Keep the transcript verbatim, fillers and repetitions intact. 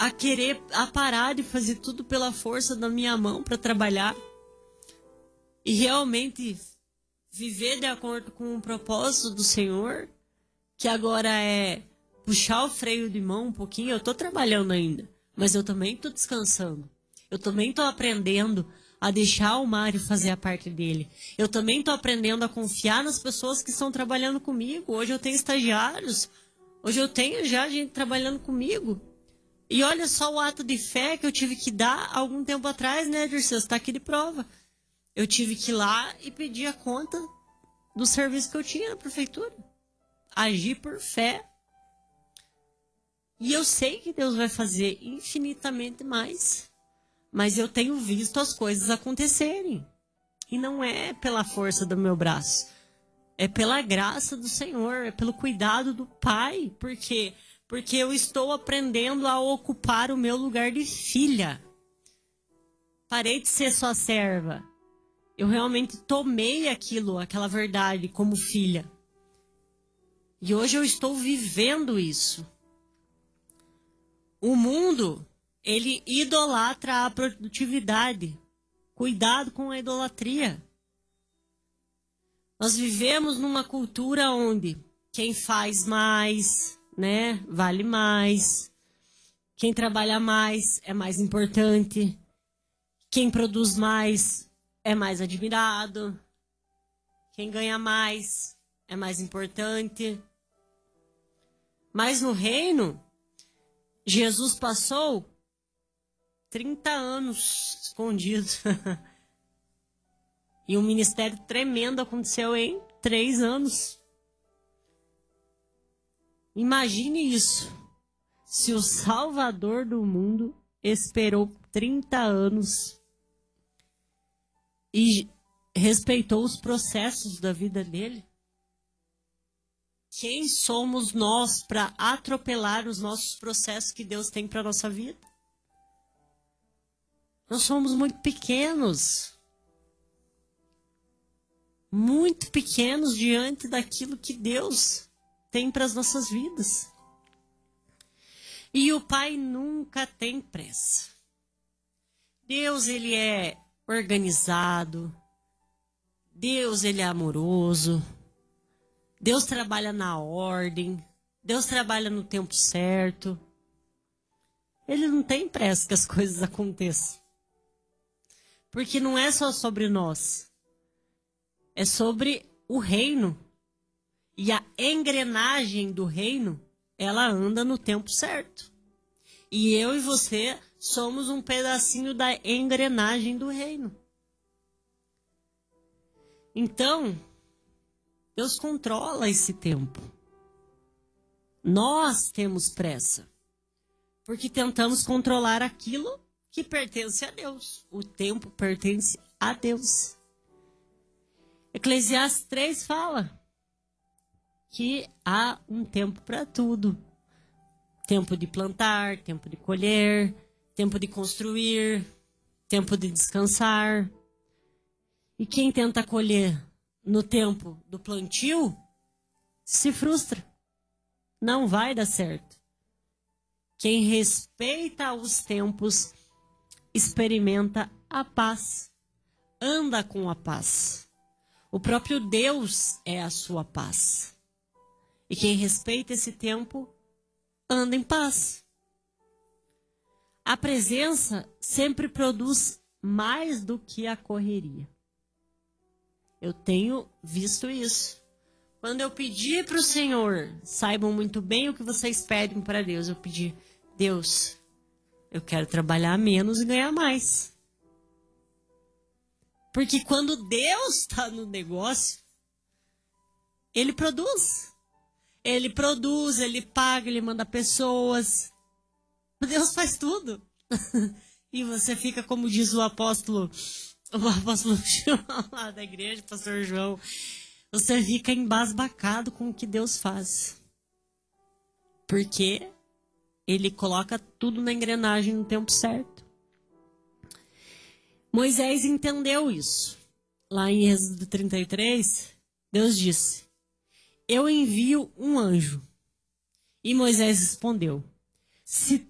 a querer, a parar de fazer tudo pela força da minha mão para trabalhar e realmente viver de acordo com o propósito do Senhor, que agora é puxar o freio de mão um pouquinho. Eu tô trabalhando ainda, mas eu também tô descansando. Eu também tô aprendendo a deixar o Mário fazer a parte dele. Eu também tô aprendendo a confiar nas pessoas que estão trabalhando comigo. Hoje eu tenho estagiários. Hoje eu tenho já gente trabalhando comigo. E olha só o ato de fé que eu tive que dar algum tempo atrás, né, Dirceu? Você tá aqui de prova. Eu tive que ir lá e pedir a conta do serviço que eu tinha na prefeitura. Agir por fé. E eu sei que Deus vai fazer infinitamente mais. Mas eu tenho visto as coisas acontecerem. E não é pela força do meu braço. É pela graça do Senhor. É pelo cuidado do Pai. Por quê? Porque eu estou aprendendo a ocupar o meu lugar de filha. Parei de ser só serva. Eu realmente tomei aquilo, aquela verdade como filha. E hoje eu estou vivendo isso. O mundo, ele idolatra a produtividade. Cuidado com a idolatria. Nós vivemos numa cultura onde quem faz mais, né, vale mais. Quem trabalha mais é mais importante. Quem produz mais é mais admirado. Quem ganha mais é mais importante. Mas no reino, Jesus passou trinta anos escondido. E um ministério tremendo aconteceu em três anos. Imagine isso. Se o Salvador do mundo esperou trinta anos e respeitou os processos da vida dele, quem somos nós para atropelar os nossos processos que Deus tem para a nossa vida? Nós somos muito pequenos. Muito pequenos diante daquilo que Deus tem para as nossas vidas. E o Pai nunca tem pressa. Deus, ele é organizado. Deus, ele é amoroso. Deus trabalha na ordem. Deus trabalha no tempo certo. Ele não tem pressa que as coisas aconteçam. Porque não é só sobre nós. É sobre o reino. E a engrenagem do reino, ela anda no tempo certo. E eu e você somos um pedacinho da engrenagem do reino. Então, Deus controla esse tempo. Nós temos pressa. Porque tentamos controlar aquilo que pertence a Deus. O tempo pertence a Deus. Eclesiastes três fala que há um tempo para tudo. Tempo de plantar, tempo de colher, tempo de construir, tempo de descansar. E quem tenta colher no tempo do plantio, se frustra. Não vai dar certo. Quem respeita os tempos, experimenta a paz. Anda com a paz. O próprio Deus é a sua paz. E quem respeita esse tempo, anda em paz. A presença sempre produz mais do que a correria. Eu tenho visto isso. Quando eu pedi para o Senhor, saibam muito bem o que vocês pedem para Deus. Eu pedi, Deus, eu quero trabalhar menos e ganhar mais. Porque quando Deus está no negócio, Ele produz. Ele produz, Ele paga, Ele manda pessoas. Deus faz tudo. E você fica, como diz o apóstolo, o apóstolo João lá da igreja, pastor João, você fica embasbacado com o que Deus faz. Porque Ele coloca tudo na engrenagem no tempo certo. Moisés entendeu isso. Lá em Êxodo trinta e três, Deus disse, eu envio um anjo. E Moisés respondeu, se